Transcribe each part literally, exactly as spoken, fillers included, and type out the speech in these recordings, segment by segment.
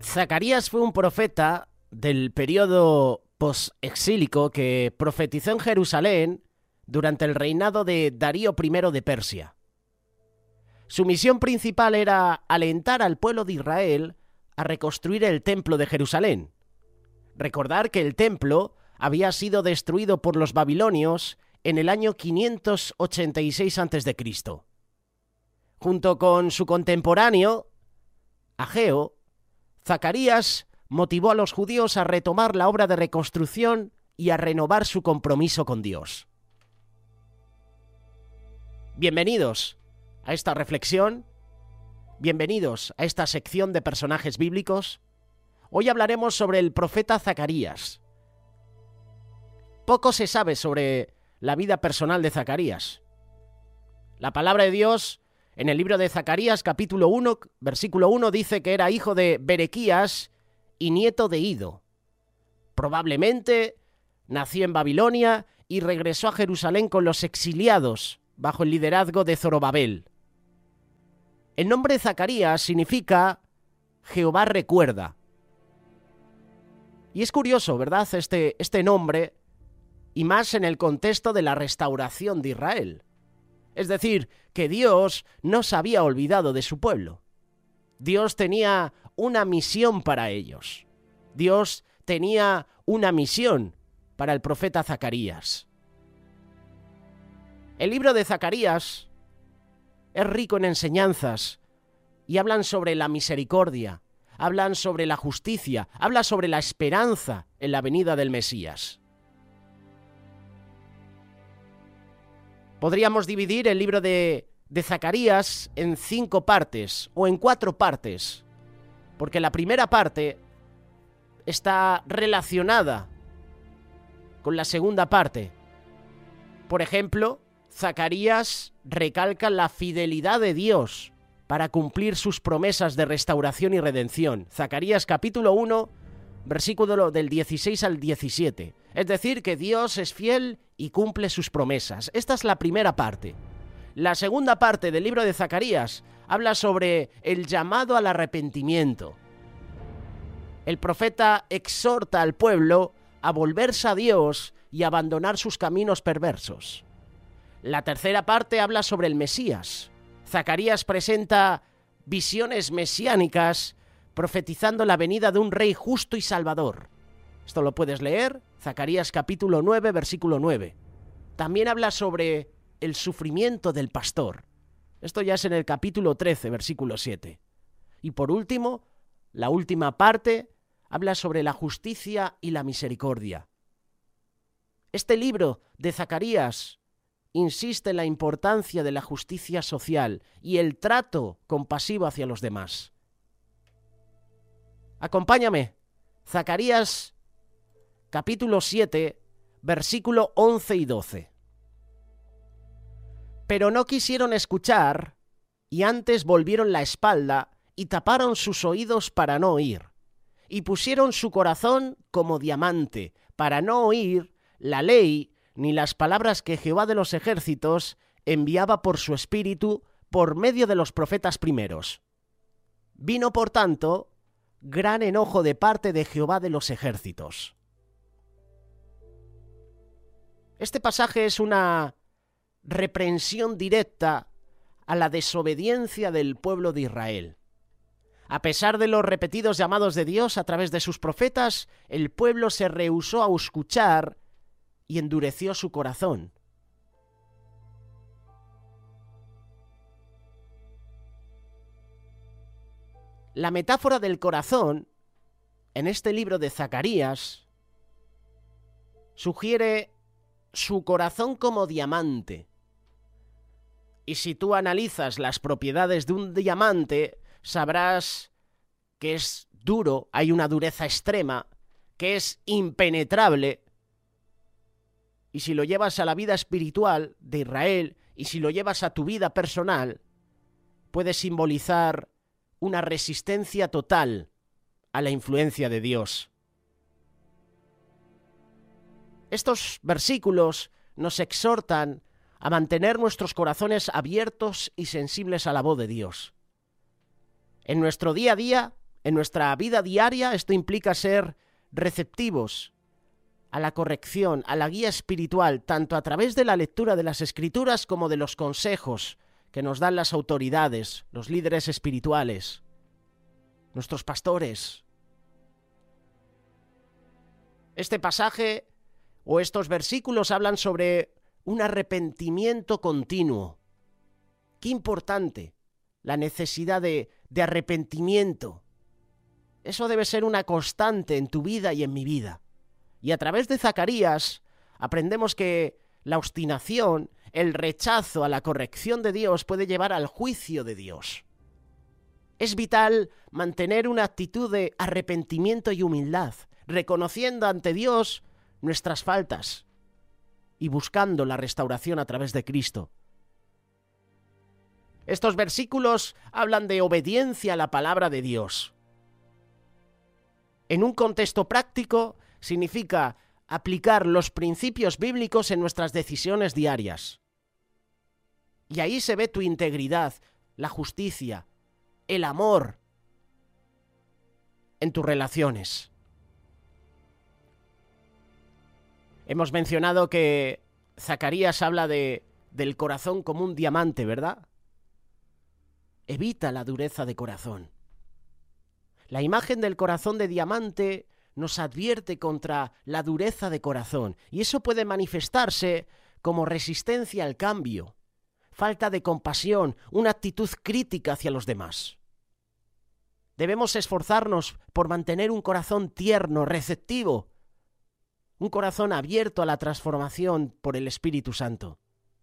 Zacarías fue un profeta del periodo post-exílico que profetizó en Jerusalén durante el reinado de Darío primero de Persia. Su misión principal era alentar al pueblo de Israel a reconstruir el templo de Jerusalén. Recordar que el templo había sido destruido por los babilonios en el año quinientos ochenta y seis antes de Cristo. Junto con su contemporáneo, Ageo, Zacarías motivó a los judíos a retomar la obra de reconstrucción y a renovar su compromiso con Dios. Bienvenidos a esta reflexión, bienvenidos a esta sección de personajes bíblicos. Hoy hablaremos sobre el profeta Zacarías. Poco se sabe sobre la vida personal de Zacarías. La palabra de Dios en el libro de Zacarías, capítulo uno, versículo uno, dice que era hijo de Berequías y nieto de Ido. Probablemente nació en Babilonia y regresó a Jerusalén con los exiliados bajo el liderazgo de Zorobabel. El nombre Zacarías significa Jehová recuerda. Y es curioso, ¿verdad?, este, este nombre, y más en el contexto de la restauración de Israel. Es decir, que Dios no se había olvidado de su pueblo. Dios tenía una misión para ellos. Dios tenía una misión para el profeta Zacarías. El libro de Zacarías es rico en enseñanzas y hablan sobre la misericordia, hablan sobre la justicia, habla sobre la esperanza en la venida del Mesías. Podríamos dividir el libro de, de Zacarías en cinco partes o en cuatro partes, porque la primera parte está relacionada con la segunda parte. Por ejemplo, Zacarías recalca la fidelidad de Dios para cumplir sus promesas de restauración y redención. Zacarías capítulo uno, versículo del dieciséis al diecisiete. Es decir, que Dios es fiel y cumple sus promesas. Esta es la primera parte. La segunda parte del libro de Zacarías habla sobre el llamado al arrepentimiento. El profeta exhorta al pueblo a volverse a Dios y abandonar sus caminos perversos. La tercera parte habla sobre el Mesías. Zacarías presenta visiones mesiánicas profetizando la venida de un rey justo y salvador. Esto lo puedes leer, Zacarías capítulo nueve, versículo nueve. También habla sobre el sufrimiento del pastor. Esto ya es en el capítulo trece, versículo siete. Y por último, la última parte habla sobre la justicia y la misericordia. Este libro de Zacarías insiste en la importancia de la justicia social y el trato compasivo hacia los demás. Acompáñame, Zacarías capítulo siete, versículo once y doce. Pero no quisieron escuchar, y antes volvieron la espalda y taparon sus oídos para no oír, y pusieron su corazón como diamante para no oír la ley ni las palabras que Jehová de los ejércitos enviaba por su espíritu por medio de los profetas primeros. Vino, por tanto, gran enojo de parte de Jehová de los ejércitos. Este pasaje es una reprensión directa a la desobediencia del pueblo de Israel. A pesar de los repetidos llamados de Dios a través de sus profetas, el pueblo se rehusó a escuchar y endureció su corazón. La metáfora del corazón en este libro de Zacarías sugiere su corazón como diamante. Y si tú analizas las propiedades de un diamante, sabrás que es duro, hay una dureza extrema, que es impenetrable. Y si lo llevas a la vida espiritual de Israel y si lo llevas a tu vida personal, puede simbolizar una resistencia total a la influencia de Dios. Estos versículos nos exhortan a mantener nuestros corazones abiertos y sensibles a la voz de Dios. En nuestro día a día, En nuestra vida diaria esto implica ser receptivos a la corrección, a la guía espiritual, tanto a través de la lectura de las Escrituras como de los consejos que nos dan las autoridades, los líderes espirituales, nuestros pastores. Este pasaje o estos versículos hablan sobre un arrepentimiento continuo. Qué importante la necesidad de, de arrepentimiento. Eso debe ser una constante en tu vida y en mi vida. Y a través de Zacarías aprendemos que la obstinación, el rechazo a la corrección de Dios puede llevar al juicio de Dios. Es vital mantener una actitud de arrepentimiento y humildad, reconociendo ante Dios nuestras faltas y buscando la restauración a través de Cristo. Estos versículos hablan de obediencia a la palabra de Dios. En un contexto práctico, significa aplicar los principios bíblicos en nuestras decisiones diarias. Y ahí se ve tu integridad, la justicia, el amor en tus relaciones. Hemos mencionado que Zacarías habla de, del corazón como un diamante, ¿verdad? Evita la dureza de corazón. La imagen del corazón de diamante nos advierte contra la dureza de corazón, y eso puede manifestarse como resistencia al cambio, falta de compasión, una actitud crítica hacia los demás. Debemos esforzarnos por mantener un corazón tierno, receptivo, un corazón abierto a la transformación por el Espíritu Santo.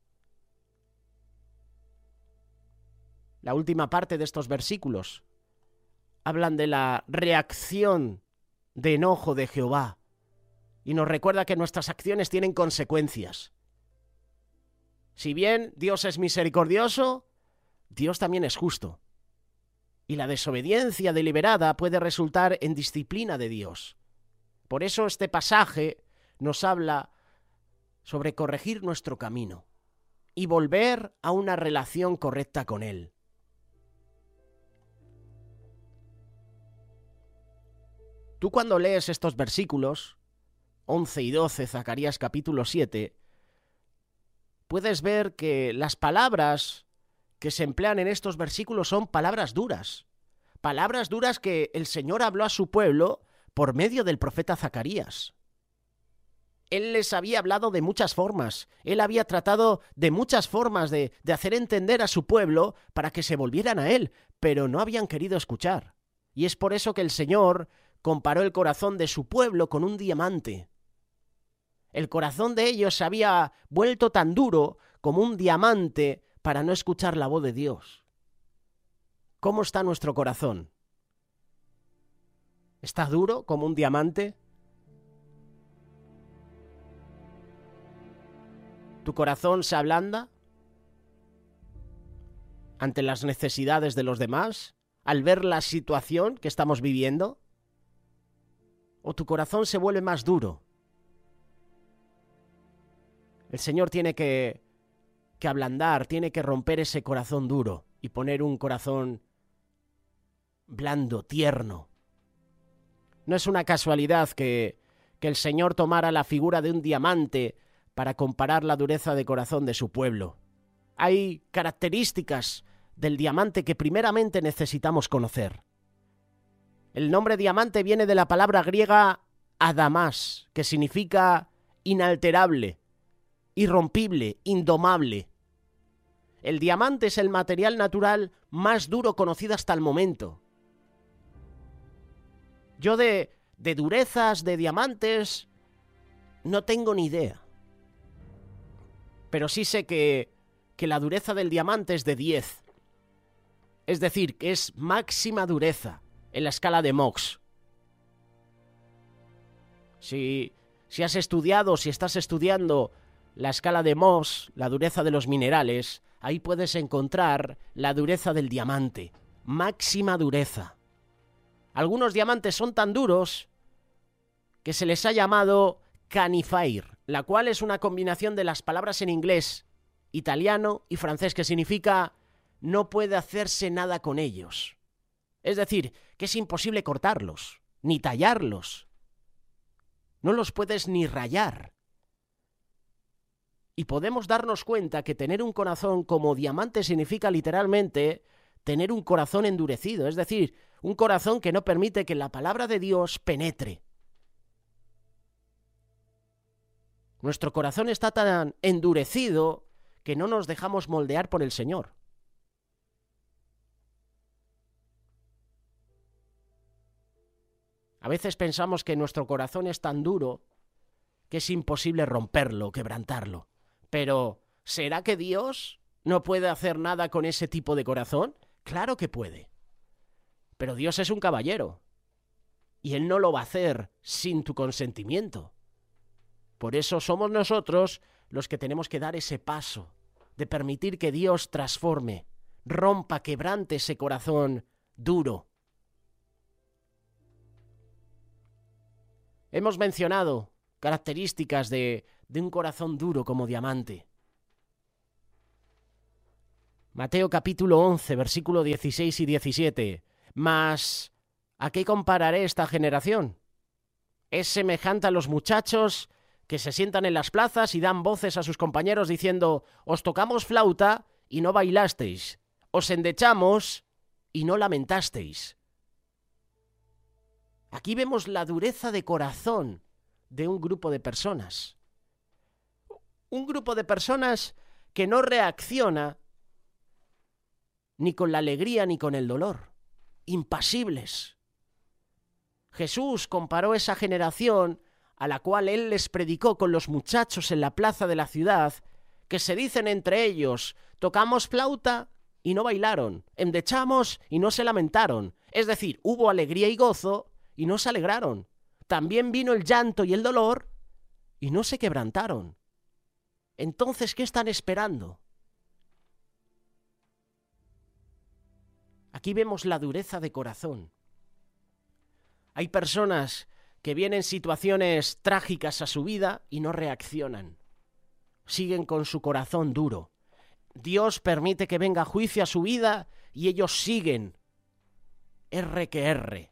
La última parte de estos versículos hablan de la reacción de enojo de Jehová, y nos recuerda que nuestras acciones tienen consecuencias. Si bien Dios es misericordioso, Dios también es justo, y la desobediencia deliberada puede resultar en disciplina de Dios. Por eso este pasaje nos habla sobre corregir nuestro camino y volver a una relación correcta con Él. Tú cuando lees estos versículos, once y doce, Zacarías capítulo siete, puedes ver que las palabras que se emplean en estos versículos son palabras duras. Palabras duras que el Señor habló a su pueblo por medio del profeta Zacarías. Él les había hablado de muchas formas. Él había tratado de muchas formas de, de hacer entender a su pueblo para que se volvieran a Él, pero no habían querido escuchar. Y es por eso que el Señor comparó el corazón de su pueblo con un diamante. El corazón de ellos se había vuelto tan duro como un diamante para no escuchar la voz de Dios. ¿Cómo está nuestro corazón? ¿Está duro como un diamante? ¿Tu corazón se ablanda ante las necesidades de los demás al ver la situación que estamos viviendo? ¿O tu corazón se vuelve más duro? El Señor tiene que, que ablandar, tiene que romper ese corazón duro y poner un corazón blando, tierno. No es una casualidad que, que el Señor tomara la figura de un diamante para comparar la dureza de corazón de su pueblo. Hay características del diamante que primeramente necesitamos conocer. El nombre diamante viene de la palabra griega adamás, que significa inalterable, irrompible, indomable. El diamante es el material natural más duro conocido hasta el momento. Yo de, de durezas de diamantes no tengo ni idea. Pero sí sé que, que la dureza del diamante es de diez. Es decir, que es máxima dureza en la escala de Mohs. Si, si has estudiado, si estás estudiando la escala de Mohs, la dureza de los minerales, ahí puedes encontrar la dureza del diamante, máxima dureza. Algunos diamantes son tan duros que se les ha llamado canifair, la cual es una combinación de las palabras en inglés, italiano y francés, que significa no puede hacerse nada con ellos. Es decir, que es imposible cortarlos, ni tallarlos. No los puedes ni rayar. Y podemos darnos cuenta que tener un corazón como diamante significa literalmente tener un corazón endurecido, es decir, un corazón que no permite que la palabra de Dios penetre. Nuestro corazón está tan endurecido que no nos dejamos moldear por el Señor. A veces pensamos que nuestro corazón es tan duro que es imposible romperlo, quebrantarlo. Pero, ¿será que Dios no puede hacer nada con ese tipo de corazón? Claro que puede. Pero Dios es un caballero y Él no lo va a hacer sin tu consentimiento. Por eso somos nosotros los que tenemos que dar ese paso de permitir que Dios transforme, rompa, quebrante ese corazón duro. Hemos mencionado características de, de un corazón duro como diamante. Mateo capítulo once, versículo dieciséis y diecisiete. Mas, ¿a qué compararé esta generación? Es semejante a los muchachos que se sientan en las plazas y dan voces a sus compañeros diciendo: os tocamos flauta y no bailasteis, os endechamos y no lamentasteis. Aquí vemos la dureza de corazón de un grupo de personas. Un grupo de personas que no reacciona ni con la alegría ni con el dolor. Impasibles. Jesús comparó esa generación a la cual Él les predicó con los muchachos en la plaza de la ciudad, que se dicen entre ellos: tocamos flauta y no bailaron, endechamos y no se lamentaron. Es decir, hubo alegría y gozo y no se alegraron. También vino el llanto y el dolor y no se quebrantaron. Entonces, ¿qué están esperando? Aquí vemos la dureza de corazón. Hay personas que vienen situaciones trágicas a su vida y no reaccionan. Siguen con su corazón duro. Dios permite que venga juicio a su vida y ellos siguen. R que R.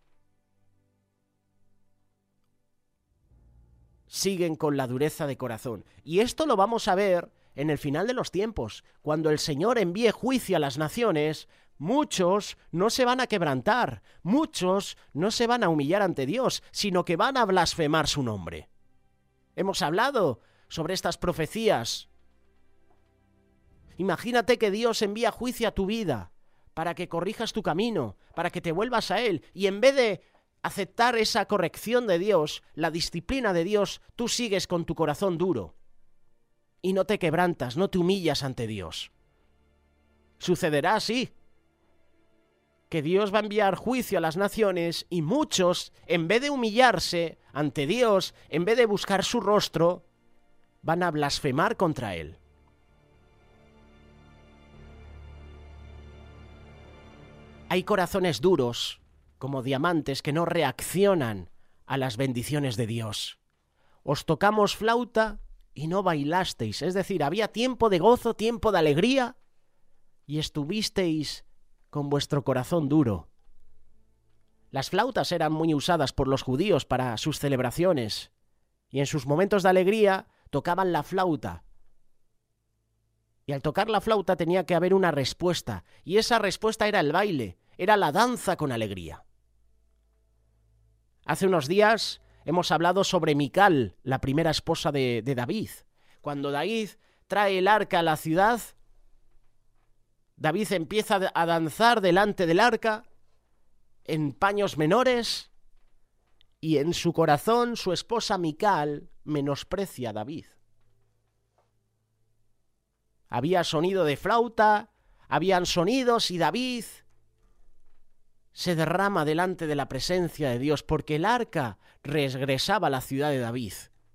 Siguen con la dureza de corazón. Y esto lo vamos a ver en el final de los tiempos. Cuando el Señor envíe juicio a las naciones, muchos no se van a quebrantar, muchos no se van a humillar ante Dios, sino que van a blasfemar su nombre. Hemos hablado sobre estas profecías. Imagínate que Dios envía juicio a tu vida para que corrijas tu camino, para que te vuelvas a Él, y en vez de aceptar esa corrección de Dios, la disciplina de Dios, tú sigues con tu corazón duro y no te quebrantas, no te humillas ante Dios. Sucederá así, que Dios va a enviar juicio a las naciones y muchos, en vez de humillarse ante Dios, en vez de buscar su rostro, van a blasfemar contra Él. Hay corazones duros, como diamantes, que no reaccionan a las bendiciones de Dios. Os tocamos flauta y no bailasteis, es decir, había tiempo de gozo, tiempo de alegría, y estuvisteis con vuestro corazón duro. Las flautas eran muy usadas por los judíos para sus celebraciones, y en sus momentos de alegría tocaban la flauta. Y al tocar la flauta tenía que haber una respuesta, y esa respuesta era el baile, era la danza con alegría. Hace unos días hemos hablado sobre Mical, la primera esposa de, de David. Cuando David trae el arca a la ciudad, David empieza a danzar delante del arca en paños menores, y en su corazón su esposa Mical menosprecia a David. Había sonido de flauta, habían sonidos, y David se derrama delante de la presencia de Dios porque el arca regresaba a la ciudad de David.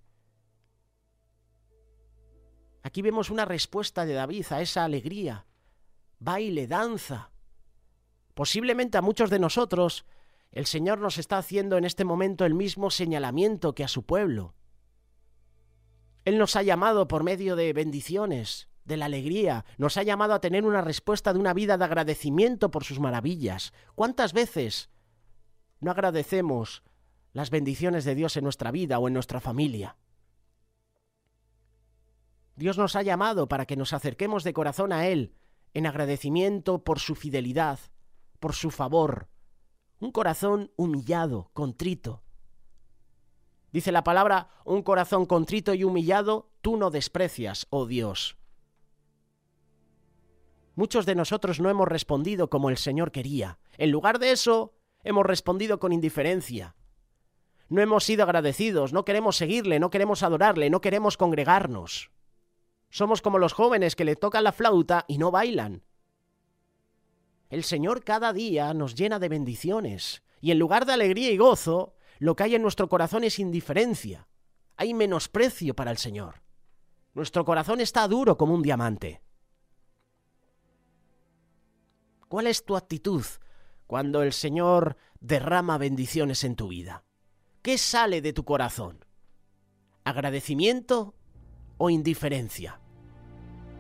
Aquí vemos una respuesta de David a esa alegría, baile, danza. Posiblemente a muchos de nosotros el Señor nos está haciendo en este momento el mismo señalamiento que a su pueblo. Él nos ha llamado por medio de bendiciones, de la alegría, nos ha llamado a tener una respuesta de una vida de agradecimiento por sus maravillas. ¿Cuántas veces no agradecemos las bendiciones de Dios en nuestra vida o en nuestra familia? Dios nos ha llamado para que nos acerquemos de corazón a Él, en agradecimiento por su fidelidad, por su favor. Un corazón humillado, contrito. Dice la palabra, un corazón contrito y humillado, tú no desprecias, oh Dios. Muchos de nosotros no hemos respondido como el Señor quería. En lugar de eso, hemos respondido con indiferencia. No hemos sido agradecidos, no queremos seguirle, no queremos adorarle, no queremos congregarnos. Somos como los jóvenes que le tocan la flauta y no bailan. El Señor cada día nos llena de bendiciones, y en lugar de alegría y gozo, lo que hay en nuestro corazón es indiferencia. Hay menosprecio para el Señor. Nuestro corazón está duro como un diamante. ¿Cuál es tu actitud cuando el Señor derrama bendiciones en tu vida? ¿Qué sale de tu corazón? ¿Agradecimiento o indiferencia?